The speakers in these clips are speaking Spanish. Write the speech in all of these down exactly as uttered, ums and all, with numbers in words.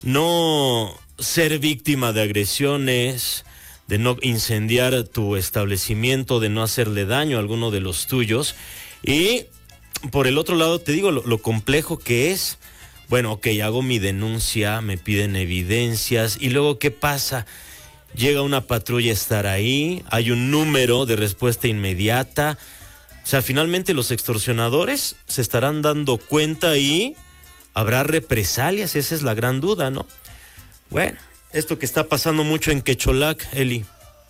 no ser víctima de agresiones, de no incendiar tu establecimiento, de no hacerle daño a alguno de los tuyos. Y por el otro lado te digo lo, lo complejo que es. Bueno, ok, hago mi denuncia, me piden evidencias y luego ¿qué pasa? Llega una patrulla a estar ahí, hay un número de respuesta inmediata. O sea, finalmente los extorsionadores se estarán dando cuenta y habrá represalias, esa es la gran duda, ¿no? Bueno, esto que está pasando mucho en Quecholac, Eli.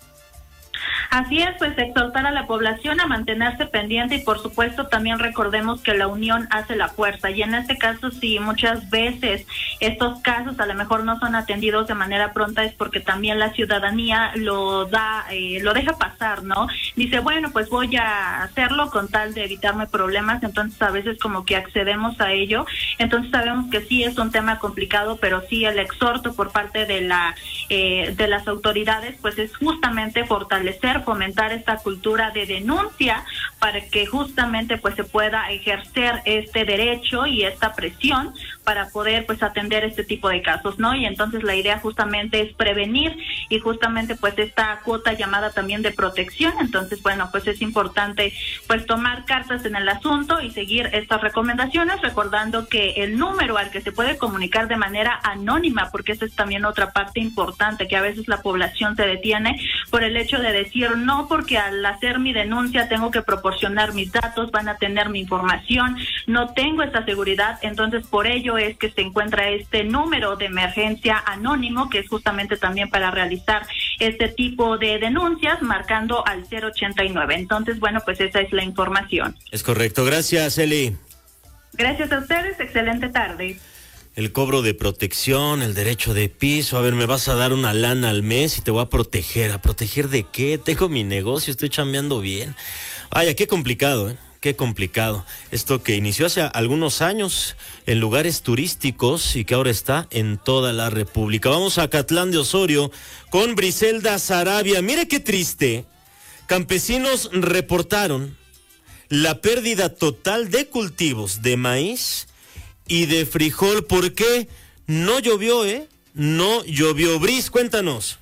Así es, pues exhortar a la población a mantenerse pendiente y por supuesto también recordemos que la unión hace la fuerza y en este caso sí, muchas veces estos casos a lo mejor no son atendidos de manera pronta es porque también la ciudadanía lo da, eh, lo deja pasar, ¿no? Dice, bueno, pues voy a hacerlo con tal de evitarme problemas, entonces a veces como que accedemos a ello, entonces sabemos que sí es un tema complicado, pero sí el exhorto por parte de la eh, de las autoridades pues es justamente fortalecer, fomentar esta cultura de denuncia para que justamente pues se pueda ejercer este derecho y esta presión para poder pues atender este tipo de casos, ¿no? Y entonces la idea justamente es prevenir y justamente pues esta cuota llamada también de protección, entonces bueno, pues es importante pues tomar cartas en el asunto y seguir estas recomendaciones, recordando que el número al que se puede comunicar de manera anónima, porque esa es también otra parte importante, que a veces la población se detiene por el hecho de decir no, porque al hacer mi denuncia tengo que proporcionar mis datos, van a tener mi información, no tengo esa seguridad, entonces por ello es que se encuentra este número de emergencia anónimo, que es justamente también para realizar este tipo de denuncias, marcando al cero ochenta y nueve. Entonces, bueno, pues esa es la información. Es correcto, gracias, Eli. Gracias a ustedes, excelente tarde. El cobro de protección, el derecho de piso, a ver, me vas a dar una lana al mes y te voy a proteger. ¿A proteger de qué? Tengo mi negocio, estoy chambeando bien. Vaya, qué complicado, ¿eh? Qué complicado. Esto que inició hace algunos años en lugares turísticos y que ahora está en toda la República. Vamos a Acatlán de Osorio con Briselda Sarabia. Mire qué triste. Campesinos reportaron la pérdida total de cultivos de maíz y de frijol. ¿Por qué? No llovió, ¿eh? No llovió. Bris, cuéntanos.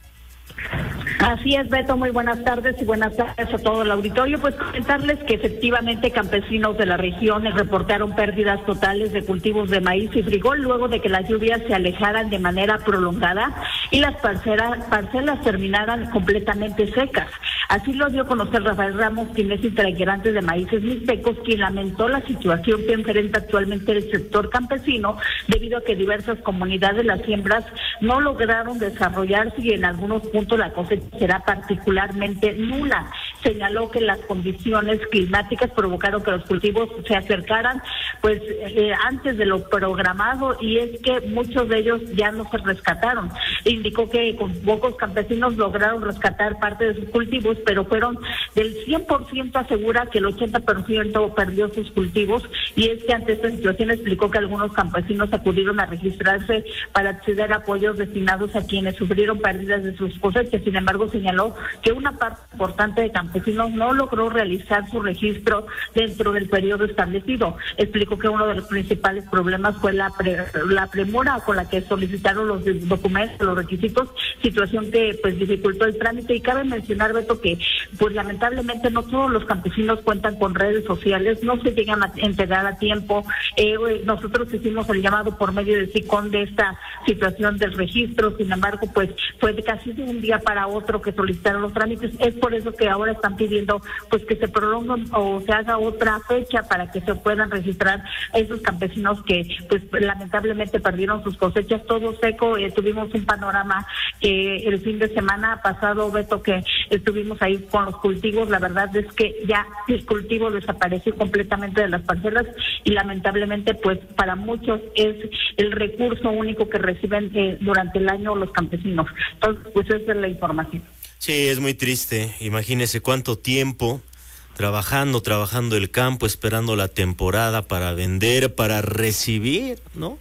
Así es, Beto, muy buenas tardes y buenas tardes a todo el auditorio. Pues comentarles que efectivamente campesinos de la región reportaron pérdidas totales de cultivos de maíz y frijol luego de que las lluvias se alejaran de manera prolongada y las parcelas, parcelas terminaran completamente secas. Así lo dio a conocer Rafael Ramos, quien es integrante de Maíces Mixtecos, quien lamentó la situación que enfrenta actualmente el sector campesino debido a que diversas comunidades las siembras no lograron desarrollarse y en algunos puntos la cosecha será particularmente nula. Señaló que las condiciones climáticas provocaron que los cultivos se acercaran pues eh, antes de lo programado y es que muchos de ellos ya no se rescataron. Indicó que con pocos campesinos lograron rescatar parte de sus cultivos, pero fueron del cien por ciento, asegura que el ochenta por ciento perdió sus cultivos y es que ante esta situación explicó que algunos campesinos acudieron a registrarse para acceder a apoyos destinados a quienes sufrieron pérdidas de sus cosechas. Sin embargo, señaló que una parte importante de campesinos no logró realizar su registro dentro del periodo establecido. Explicó que uno de los principales problemas fue la, pre, la premura con la que solicitaron los documentos, los requisitos, situación que pues dificultó el trámite. Y cabe mencionar, Beto, que pues lamentablemente no todos los campesinos cuentan con redes sociales, no se llegan a enterar a tiempo. Eh, nosotros hicimos el llamado por medio del SICON de esta situación del registro, sin embargo, pues fue de casi de un día para otro que solicitaron los trámites. Es por eso que ahora están pidiendo pues que se prolonguen o se haga otra fecha para que se puedan registrar esos campesinos que pues lamentablemente perdieron sus cosechas. Todo seco. Eh, tuvimos un panorama que eh, el fin de semana pasado, Beto, que estuvimos ahí con los cultivos. La verdad es que ya el cultivo desapareció completamente de las parcelas y lamentablemente pues para muchos es el recurso único que reciben eh, durante el año los campesinos. Entonces pues esa es la información. Sí, es muy triste. Imagínese cuánto tiempo trabajando, trabajando el campo, esperando la temporada para vender, para recibir, ¿no?,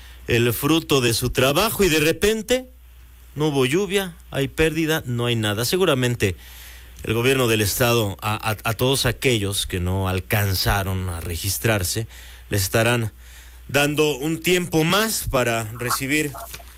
el fruto de su trabajo y de repente no hubo lluvia, hay pérdida, no hay nada. Seguramente el gobierno del estado a, a, a todos aquellos que no alcanzaron a registrarse les estarán dando un tiempo más para recibir